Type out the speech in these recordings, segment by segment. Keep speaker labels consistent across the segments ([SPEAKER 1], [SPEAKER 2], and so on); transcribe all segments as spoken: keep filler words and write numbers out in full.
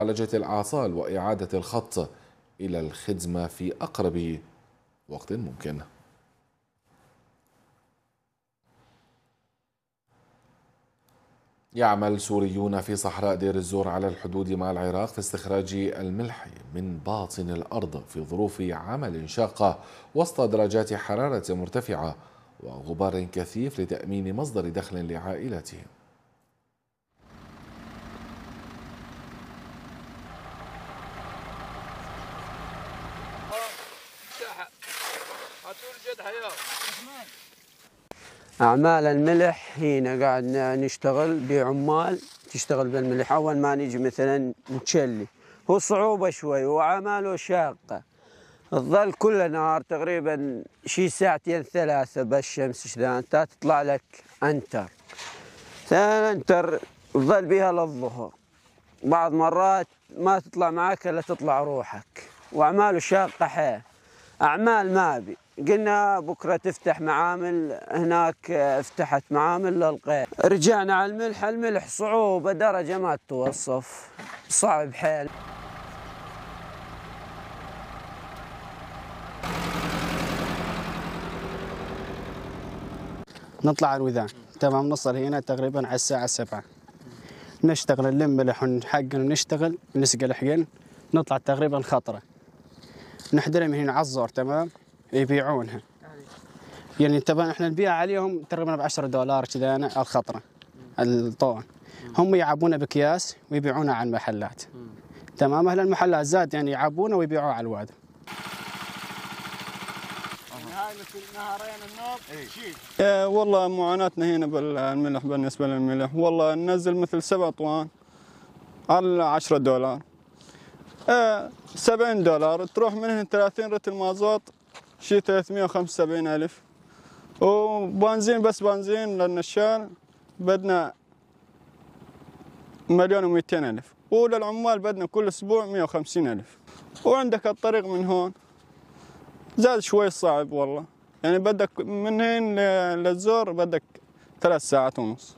[SPEAKER 1] معالجة الأعطال وإعادة الخط إلى الخدمة في أقرب وقت ممكن. يعمل سوريون في صحراء دير الزور على الحدود مع العراق في استخراج الملح من باطن الأرض في ظروف عمل شاقة وسط درجات حرارة مرتفعة وغبار كثيف لتأمين مصدر دخل لعائلتهم.
[SPEAKER 2] أعمال الملح هنا قاعد نشتغل بعمال تشتغل بالملح. أول ما نيجي مثلا نتشلي هو صعوبة شوي وعماله شاقة، تظل كل نهار تقريبا شي ساعتين ثلاثة بالشمس شذا تطلع لك أنتر أنتر تظل بها للظهر، بعض مرات ما تطلع معك إلا تطلع روحك، وأعماله شاقة حيل. أعمال ما بي قلنا بكرة تفتح معامل هناك، افتحت معامل للقيد، رجعنا على الملح. الملح صعوبة درجة ما توصف، صعب حيل.
[SPEAKER 3] نطلع على الوذان تمام، نوصل هنا تقريبا على الساعة سبعة، نشتغل نلم ملح ونحقن ونشتغل نسقى الحقن، نطلع تقريبا خطرة نحضرها من هنا على الزور تمام، يبيعونها يعني طبعا احنا نبيع عليهم تقريبا ب عشرة دولار كذا الخطرة الطون، هم يعبونا بأكياس ويبيعونها على المحلات تمام. اهل المحلات زاد يعني يعبونا ويبيعوها على الواد.
[SPEAKER 4] هاي مثل نهارين النوب شيء.
[SPEAKER 5] ايه والله معاناتنا هنا بالملح بالنسبة للملح، والله ننزل مثل سبع طوان على عشرة دولار، ايه سبعين دولار تروح منهن ثلاثين رتل مازوت شيء ثلاثمئة وخمسة وسبعين ألف، وبنزين بس بنزين للنشال بدنا مليون ومئتين ألف، وللعمال بدنا كل أسبوع مئة وخمسين ألف، وعندك الطريق من هون زاد شوي صعب والله، يعني بدك من هين للزور بدك ثلاث ساعات ونص.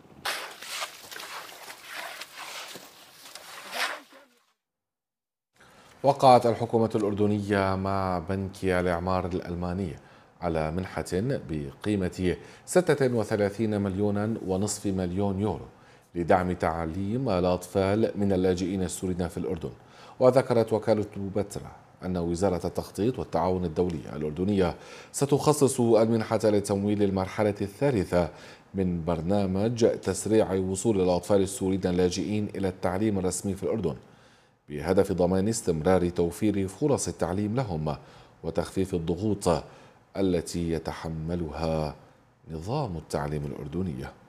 [SPEAKER 1] وقعت الحكومة الأردنية مع بنك الإعمار الألماني على منحة بقيمة ستة وثلاثين مليونا ونصف مليون يورو لدعم تعليم الأطفال من اللاجئين السوريين في الأردن. وذكرت وكالة بترا أن وزارة التخطيط والتعاون الدولي الأردنية ستخصص المنحة لتمويل المرحلة الثالثة من برنامج تسريع وصول الأطفال السوريين اللاجئين إلى التعليم الرسمي في الأردن، بهدف ضمان استمرار توفير فرص التعليم لهم وتخفيف الضغوط التي يتحملها نظام التعليم الأردني.